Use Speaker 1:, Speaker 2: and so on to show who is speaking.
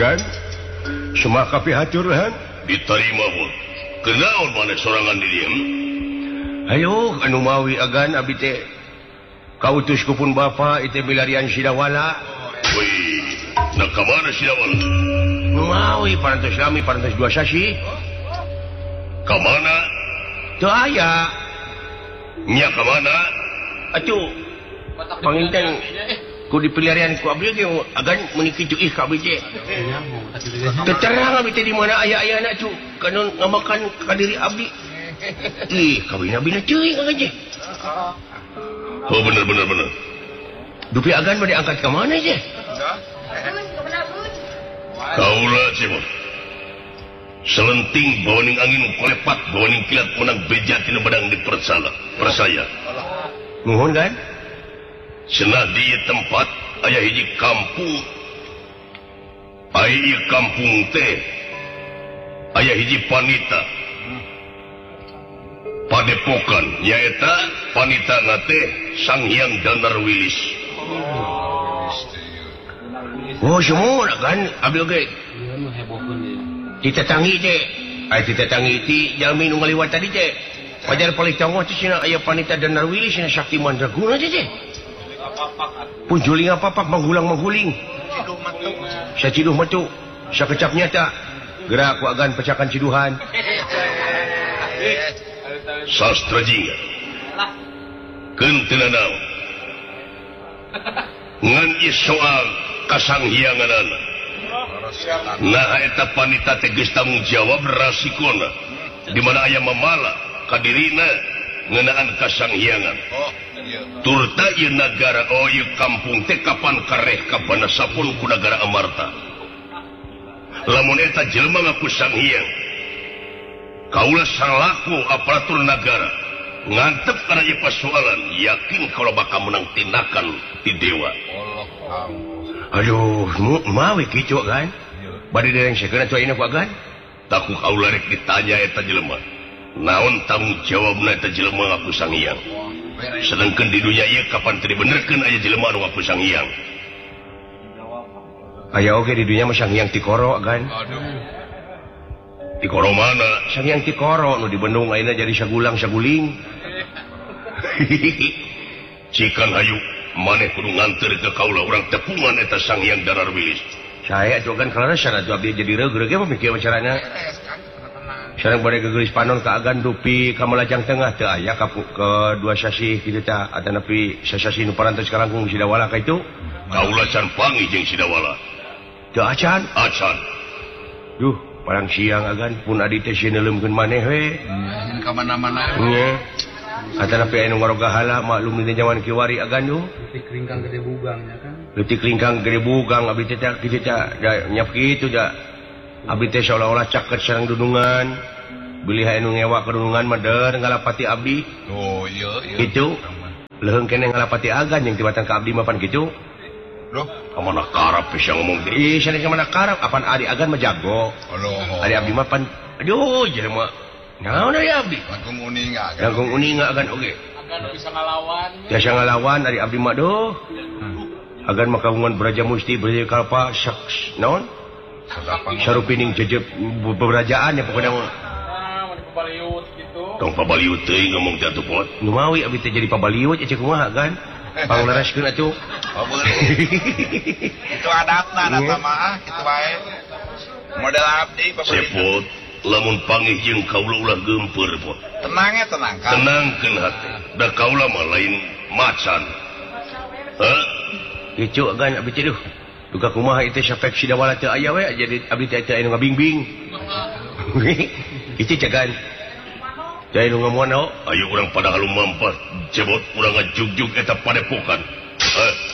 Speaker 1: Agan semua hatur
Speaker 2: diterima pun kenaon mana sorangan diri
Speaker 1: ayo anu mawi Agan abi teh kautus kupun bapa itu milarian Sidawala
Speaker 2: wih nak kemana Sidawala
Speaker 1: nu mawi parantos lami parantos dua sasi
Speaker 2: kemana
Speaker 1: teu aya
Speaker 2: nya kemana
Speaker 1: atuh panginten ku dipilarian ku abdi ge Agan meuniki cuih ka abdi teh keterang abdi teh di mana aya-aya na cu kana ngamakan ka diri abdi ih kawin abdi na ceuing Agan teh
Speaker 2: oh bener
Speaker 1: dupi Agan bade angkat ka mana teh
Speaker 2: kaulah cimot selenting bawaning angin kolepat bawaning kilat menang beja tina badang percaya
Speaker 1: nuhun kan
Speaker 2: cenah di tempat aya hiji kampung aya kampung teh aya hiji panita padepokan nyaeta panita teh Sang Hyang Danarwilis
Speaker 1: oh semua kan abdi oge ditetangi teh aya ditetangi ti jalmi nu ngaliwat tadi teh wajar paling canggih teh cenah aya panita Danarwilis cenah sakti mandraguna teh punjuling apa-apa manggulang-mangguling saciduh matu sakecap nyata gerak ku Agan pecakan ciduhan
Speaker 2: sastra jingga keun naon ngan ieu soal kasanghianganana nah eta panita teh geus tanggung jawab rasikona di mana aya mamala ka dirina ngeunaan kasanghiangan turta ieu nagara ieu kampung teh kapan kareh kapan sapun ku nagara Amarta lamun eta jelema ngaku Sanghyang kaulah salaku aparatur negara ngantep kana ieu persoalan yakin kalau bakal menang tindakan ti dewa
Speaker 1: aduh mawi kicu kan bade dereng sakeuna tu ayeuna ku Agan
Speaker 2: takuk kaulah rek ditanya eta jelema naon tanggung jawabna eta jelema ngaku Sanghyang sedangkan di dunia ieu kapan teu dibenerkeun aya jelema anu ngaku Sanghyang
Speaker 1: aya oge di dunia mah Sanghyang Tikoro Agan
Speaker 2: Tikoro mana
Speaker 1: Sanghyang Tikoro nu di Bandung ayeuna jadi sagulang-saguling
Speaker 2: cikan hayu maneh kudu nganter ke kaula urang tepungan eta Sanghyang Danarwilis
Speaker 1: saya juga kan kalaresan atuh abdi jadi reug-reug mah mikir carana sareng bade gegelis panon ka Agan dupi ka Malajang Tengah teu aya ka dua sasi kitu tah atanapi sasasi nu parantos ka langkung Sidawala ka itu
Speaker 2: kaula can panggih jeung Sidawala
Speaker 1: teu acan duh parang siang Agan pun adi teh sineuleumkeun maneh we
Speaker 3: ka mana-mana
Speaker 1: nya atanapi anu ngaroga hala maklum dina zaman kiwari Agan duh
Speaker 3: leutik lingkang gede bugang nya kan
Speaker 1: leutik lingkang gede bugang abdi teh kitu teh da nyap kitu da abdi teh seolah-olah caket sareng dudungan bilih anu ngewa ka dudungan mah deur ngalapati abdi
Speaker 3: oh iya
Speaker 1: kitu leuheung keneh ngalapati Agan yang tibatan ka abdi mah pan kitu
Speaker 2: loh kamana karap bisa ngomong
Speaker 1: ih sana kamana karap apaan adi Agan mah jago adi abdi mah pan aduh jelema naon adi abdi
Speaker 3: langkung uninga
Speaker 1: Agan oge
Speaker 3: Agan bisa ngalawan
Speaker 1: biasa ngalawan adi abdi mah duh Agan mah kagungan Braja Musti Braja Kalpa saks naon sarupining jejeb beberajaan ya pokoknya
Speaker 3: pabaliut gitu
Speaker 2: tong pabaliut teuing ngomong teh atuh pot
Speaker 1: nu mawi abdi teh jadi pabaliut cek kumaha Agan panglereskeun atuh
Speaker 3: itu adatna mah kitu bae model abdi
Speaker 2: sepot lamun panggih jeung kaula ulah geumpeur pot
Speaker 3: tenang kan
Speaker 2: tenangkeun hate da kaula mah lain macan
Speaker 1: kicu Agan abdi teh duh duka kumaha itu sapek Sidawala teu aya we jadi abdi teh aya nu ngabingbing kitu cegan teh nu ngamuan
Speaker 2: ayo urang pada halu mampah jebot urang ngajugjug eta padepokan